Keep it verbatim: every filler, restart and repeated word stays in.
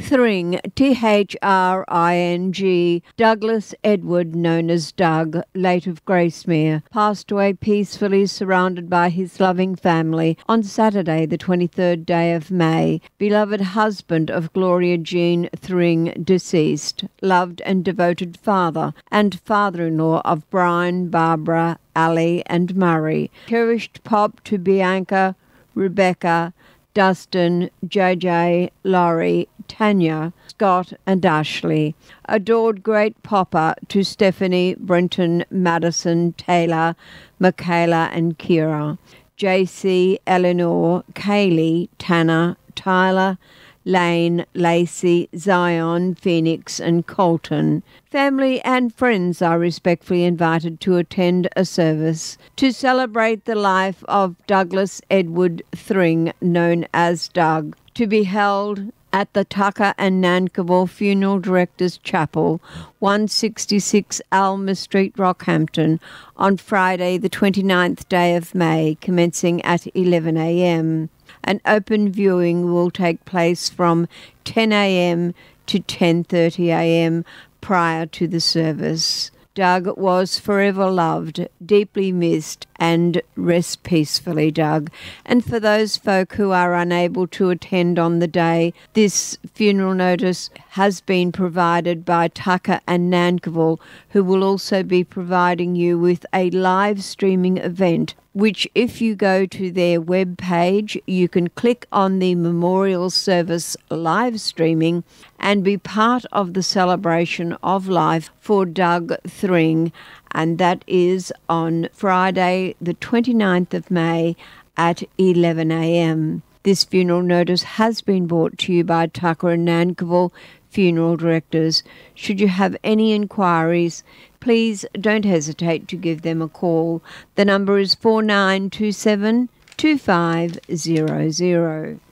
Thring, T H R I N G, Douglas Edward, known as Doug, late of Gracemere, passed away peacefully surrounded by his loving family on Saturday, the twenty-third day of May. Beloved husband of Gloria Jean Thring, deceased, loved and devoted father and father-in-law of Brian, Barbara, Ali and Murray. Cherished pop to Bianca, Rebecca, Dustin, J J, Laurie, Tanya, Scott and Ashley. Adored great popper to Stephanie, Brenton, Madison, Taylor, Michaela and Kira. J C, Eleanor, Kaylee, Tanner, Tyler, Lane, Lacey, Zion, Phoenix and Colton. Family and friends are respectfully invited to attend a service to celebrate the life of Douglas Edward Thring, known as Doug, to be held at the Tucker and Nankerville Funeral Directors Chapel, one sixty-six Alma Street, Rockhampton, on Friday the twenty-ninth day of May, commencing at eleven a m An open viewing will take place from ten a m to ten thirty a m prior to the service. Doug was forever loved, deeply missed, and rest peacefully, Doug. And for those folk who are unable to attend on the day, this funeral notice has been provided by Tucker and Nankerville, who will also be providing you with a live streaming event, which if you go to their web page, you can click on the memorial service live streaming and be part of the celebration of life for Doug Thring, and that is on Friday the twenty-ninth of May at eleven a m This funeral notice has been brought to you by Tucker and Nankerville Funeral Directors. Should you have any inquiries, please don't hesitate to give them a call. The number is four nine two seven, two five zero zero.